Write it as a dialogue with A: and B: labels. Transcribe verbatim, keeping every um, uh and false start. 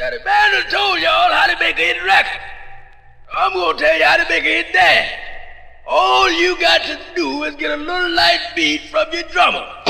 A: Now the band has told y'all how to make a hit record. I'm gonna tell you how to make a hit dance. All you got to do is get a little light beat from your drummer.